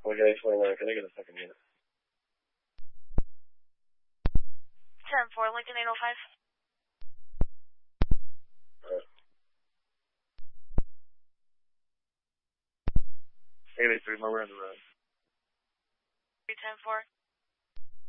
get 829. Can I get a second unit? 10-4, Lincoln 805. Alright. 883, we're on the road. 310-4.